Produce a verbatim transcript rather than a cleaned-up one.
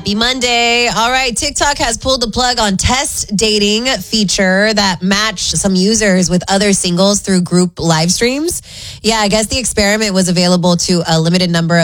Happy Monday. All right, TikTok has pulled the plug on test dating feature that matched some users with other singles through group live streams. Yeah, I guess the experiment was available to a limited number